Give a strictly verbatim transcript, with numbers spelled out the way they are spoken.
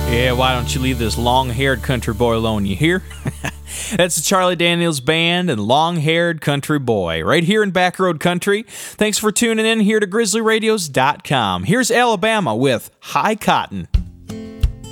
Yeah, why don't you leave this long-haired country boy alone, you hear? That's the Charlie Daniels Band and Long-Haired Country Boy, right here in Backroad Country. Thanks for tuning in here to grizzly radios dot com. Here's Alabama with High Cotton.